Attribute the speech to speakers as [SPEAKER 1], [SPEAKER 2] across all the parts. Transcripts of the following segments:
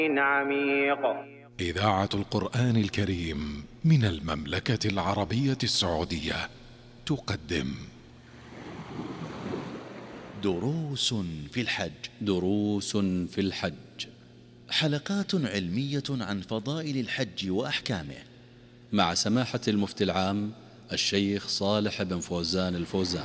[SPEAKER 1] عميق.
[SPEAKER 2] إذاعة القرآن الكريم من المملكة العربية السعودية تقدم
[SPEAKER 3] دروس في الحج.
[SPEAKER 4] دروس في الحج،
[SPEAKER 3] حلقات علمية عن فضائل الحج وأحكامه،
[SPEAKER 4] مع سماحة المفتي العام الشيخ صالح بن فوزان الفوزان.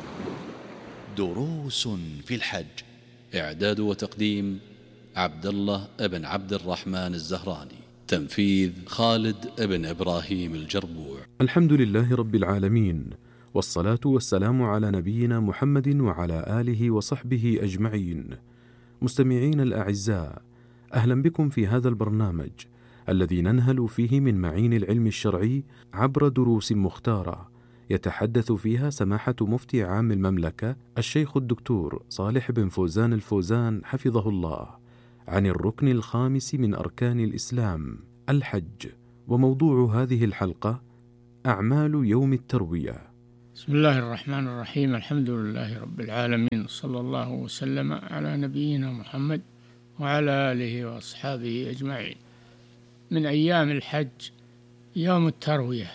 [SPEAKER 3] دروس في الحج،
[SPEAKER 4] إعداد وتقديم عبد الله بن عبد الرحمن الزهراني، تنفيذ خالد بن إبراهيم الجربوع.
[SPEAKER 5] الحمد لله رب العالمين، والصلاة والسلام على نبينا محمد وعلى آله وصحبه أجمعين. مستمعين الأعزاء، أهلا بكم في هذا البرنامج الذي ننهل فيه من معين العلم الشرعي عبر دروس مختارة يتحدث فيها سماحة مفتي عام المملكة الشيخ الدكتور صالح بن فوزان الفوزان حفظه الله عن الركن الخامس من أركان الإسلام الحج. وموضوع هذه الحلقة أعمال يوم التروية.
[SPEAKER 6] بسم الله الرحمن الرحيم، الحمد لله رب العالمين، صلى الله وسلم على نبينا محمد وعلى آله وأصحابه أجمعين. من أيام الحج يوم التروية،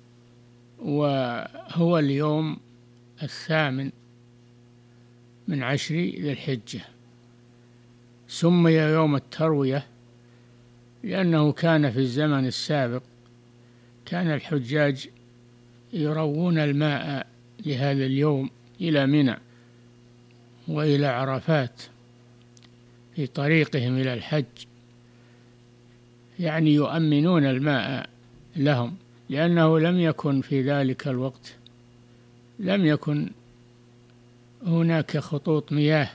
[SPEAKER 6] وهو اليوم 8 من 10 ذي الحجة. سمي يوم التروية لأنه كان في الزمن السابق كان الحجاج يروون الماء لهذا اليوم إلى منى وإلى عرفات في طريقهم إلى الحج، يعني يؤمنون الماء لهم، لأنه لم يكن في ذلك الوقت لم يكن هناك خطوط مياه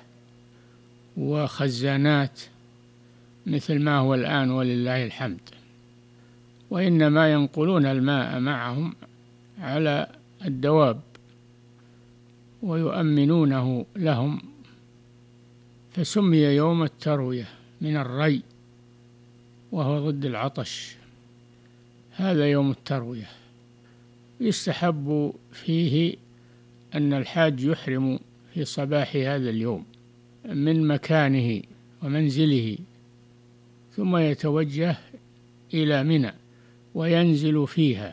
[SPEAKER 6] وخزانات مثل ما هو الآن ولله الحمد، وإنما ينقلون الماء معهم على الدواب ويؤمنونه لهم، فسمي يوم التروية من الري وهو ضد العطش. هذا يوم التروية. يستحب فيه أن الحاج يحرم في صباح هذا اليوم من مكانه ومنزله، ثم يتوجه إلى منى وينزل فيها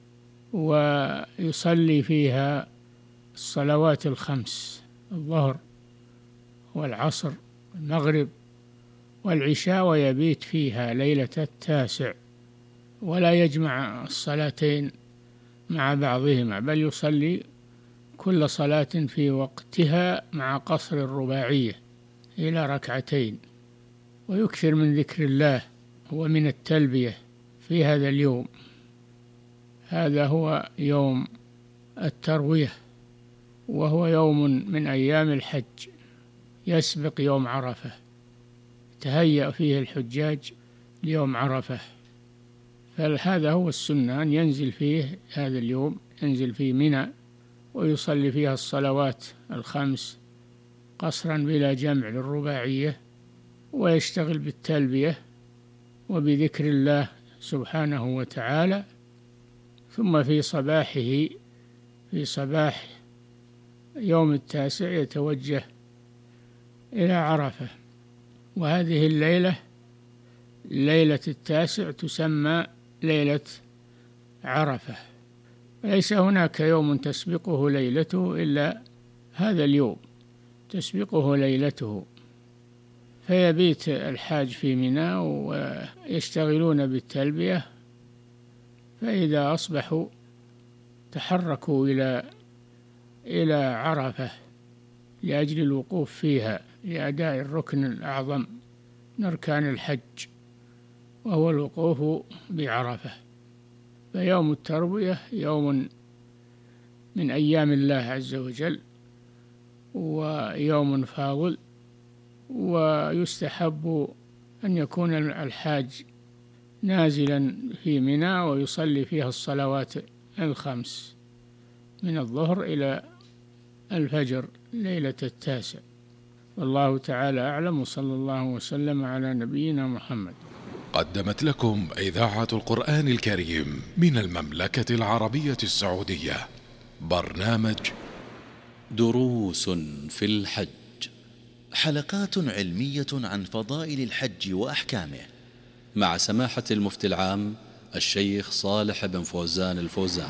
[SPEAKER 6] ويصلي فيها الصلوات الخمس: الظهر والعصر والمغرب والعشاء، ويبيت فيها ليلة 9، ولا يجمع الصلاتين مع بعضهما، بل يصلي كل صلاة في وقتها مع قصر الرباعية إلى 2 ويكثر من ذكر الله ومن التلبية في هذا اليوم. هذا هو يوم التروية، وهو يوم من أيام الحج يسبق يوم عرفة، تهيأ فيه الحجاج ليوم عرفة. فهذا هو السنة، أن ينزل فيه هذا اليوم، ينزل في منى ويصلي فيها الصلوات الخمس قصرا بلا جمع للرباعية، ويشتغل بالتلبية وبذكر الله سبحانه وتعالى. ثم في صباح يوم 9 يتوجه إلى عرفة، وهذه الليلة ليلة 9 تسمى ليلة عرفة. ليس هناك يوم تسبقه ليلته إلا هذا اليوم تسبقه ليلته، فيبيت الحاج في منى ويشتغلون بالتلبية، فإذا أصبحوا تحركوا إلى عرفة لأجل الوقوف فيها لأداء الركن الأعظم من أركان الحج، وهو الوقوف بعرفة. فيوم التروية يوم من أيام الله عز وجل، ويوم فاضل، ويستحب أن يكون الحاج نازلا في منى ويصلي فيها الصلوات الخمس من الظهر إلى الفجر ليلة 9. والله تعالى أعلم، وصلى الله وسلم على نبينا محمد.
[SPEAKER 2] قدمت لكم إذاعة القرآن الكريم من المملكة العربية السعودية برنامج
[SPEAKER 4] دروس في الحج.
[SPEAKER 3] حلقات علمية عن فضائل الحج وأحكامه،
[SPEAKER 4] مع سماحة المفتي العام الشيخ صالح بن فوزان الفوزان.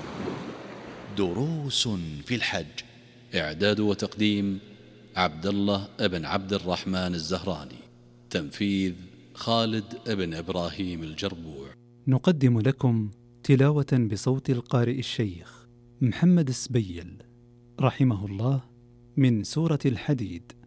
[SPEAKER 3] دروس في الحج.
[SPEAKER 4] إعداد وتقديم عبد الله بن عبد الرحمن الزهراني. تنفيذ خالد بن إبراهيم الجربوع.
[SPEAKER 1] نقدم لكم تلاوة بصوت القارئ الشيخ محمد السبيل رحمه الله من سورة الحديد.